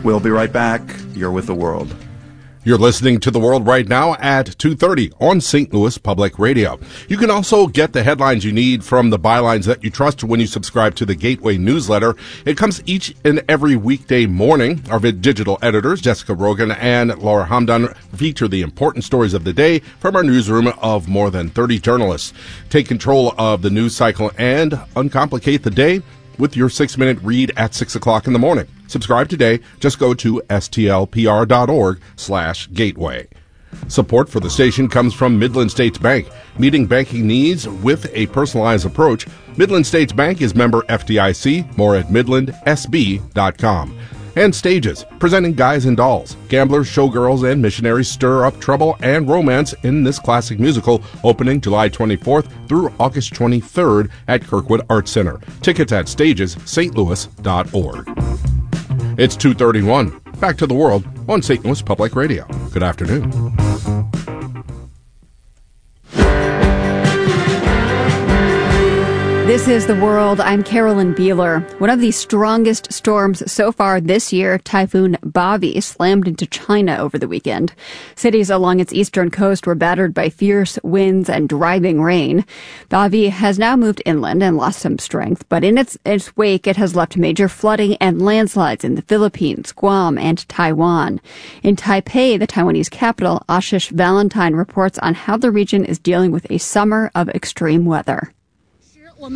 We'll be right back. You're with The World. You're listening to The World right now at 2:30 on St. Louis Public Radio. You can also get the headlines you need from the bylines that you trust when you subscribe to the Gateway newsletter. It comes each and every weekday morning. Our digital editors, Jessica Rogan and Laura Hamdan, feature the important stories of the day from our newsroom of more than 30 journalists. Take control of the news cycle and uncomplicate the day with your 6-minute read at 6 o'clock in the morning. Subscribe today. Just go to stlpr.org/gateway. Support for the station comes from Midland States Bank, meeting banking needs with a personalized approach. Midland States Bank is member FDIC. More at midlandsb.com. And Stages, presenting Guys and Dolls. Gamblers, showgirls, and missionaries stir up trouble and romance in this classic musical, opening July 24th through August 23rd at Kirkwood Arts Center. Tickets at stagesstlouis.org. It's 2:31. Back to The World on St. Louis Public Radio. Good afternoon. This is The World. I'm Carolyn Beeler. One of the strongest storms so far this year, Typhoon Bavi, slammed into China over the weekend. Cities along its eastern coast were battered by fierce winds and driving rain. Bavi has now moved inland and lost some strength, but in its wake, it has left major flooding and landslides in the Philippines, Guam, and Taiwan. In Taipei, the Taiwanese capital, Ashish Valentine reports on how the region is dealing with a summer of extreme weather. A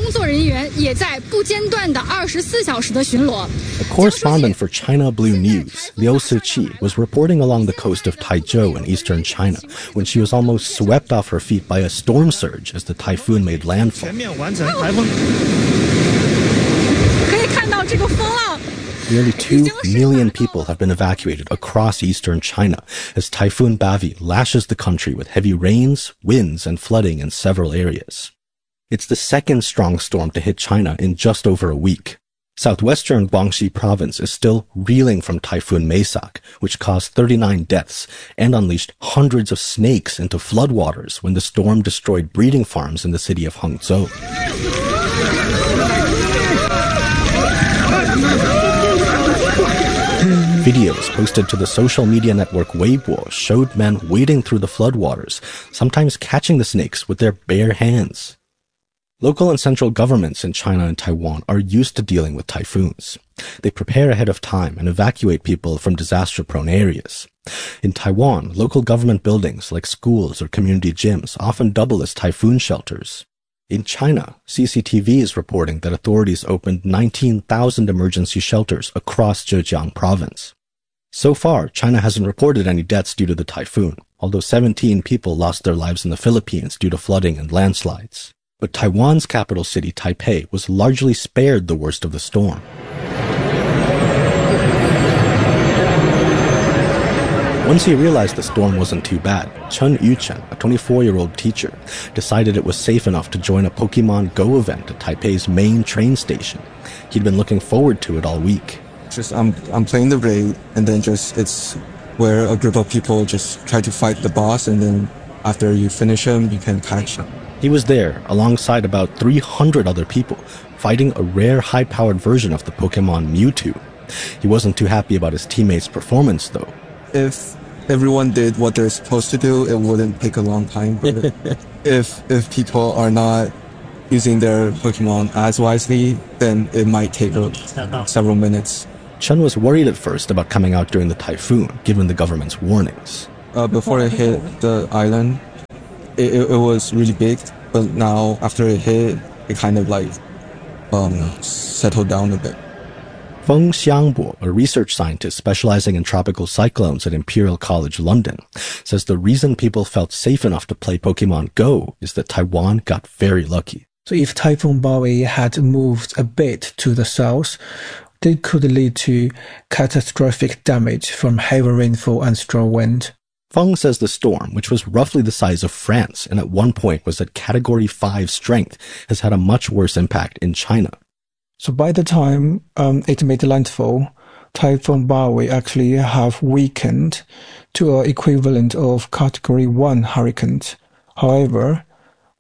correspondent for China Blue News, Liu Siqi, was reporting along the coast of Taizhou in eastern China when she was almost swept off her feet by a storm surge as the typhoon made landfall. Nearly 2 million people have been evacuated across eastern China as Typhoon Bavi lashes the country with heavy rains, winds, and flooding in several areas. It's the second strong storm to hit China in just over a week. Southwestern Guangxi province is still reeling from Typhoon Maisak, which caused 39 deaths and unleashed hundreds of snakes into floodwaters when the storm destroyed breeding farms in the city of Hangzhou. Videos posted to the social media network Weibo showed men wading through the floodwaters, sometimes catching the snakes with their bare hands. Local and central governments in China and Taiwan are used to dealing with typhoons. They prepare ahead of time and evacuate people from disaster-prone areas. In Taiwan, local government buildings like schools or community gyms often double as typhoon shelters. In China, CCTV is reporting that authorities opened 19,000 emergency shelters across Zhejiang province. So far, China hasn't reported any deaths due to the typhoon, although 17 people lost their lives in the Philippines due to flooding and landslides. But Taiwan's capital city, Taipei, was largely spared the worst of the storm. Once he realized the storm wasn't too bad, Chen Yuchen, a 24-year-old teacher, decided it was safe enough to join a Pokemon Go event at Taipei's main train station. He'd been looking forward to it all week. I'm playing the raid, and then it's where a group of people just try to fight the boss, and then after you finish him, you can catch him. He was there, alongside about 300 other people, fighting a rare high-powered version of the Pokemon Mewtwo. He wasn't too happy about his teammates' performance, though. If everyone did what they're supposed to do, it wouldn't take a long time. But if people are not using their Pokemon as wisely, then it might take several minutes. Chen was worried at first about coming out during the typhoon, given the government's warnings. Before it hit the island, it was really big, but now after it hit, it kind of settled down a bit. Feng Xiangbo, a research scientist specializing in tropical cyclones at Imperial College London, says the reason people felt safe enough to play Pokemon Go is that Taiwan got very lucky. So if Typhoon Bavi had moved a bit to the south, it could lead to catastrophic damage from heavy rainfall and strong wind. Feng says the storm, which was roughly the size of France and at one point was at Category 5 strength, has had a much worse impact in China. So by the time it made landfall, Typhoon Bavi actually have weakened to an equivalent of Category 1 hurricanes. However,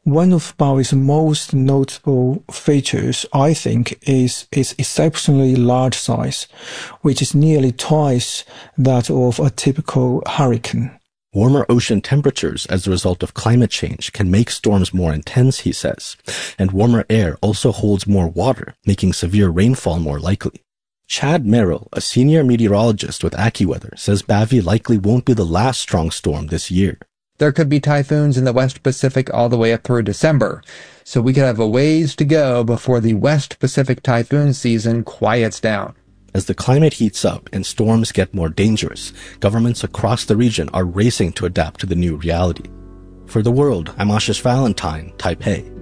One of Bao's most notable features, I think, is its exceptionally large size, which is nearly twice that of a typical hurricane. Warmer ocean temperatures as a result of climate change can make storms more intense, he says, and warmer air also holds more water, making severe rainfall more likely. Chad Merrill, a senior meteorologist with AccuWeather, says Bavi likely won't be the last strong storm this year. There could be typhoons in the West Pacific all the way up through December, so we could have a ways to go before the West Pacific typhoon season quiets down. As the climate heats up and storms get more dangerous, governments across the region are racing to adapt to the new reality. For The World, I'm Ashish Valentine, Taipei.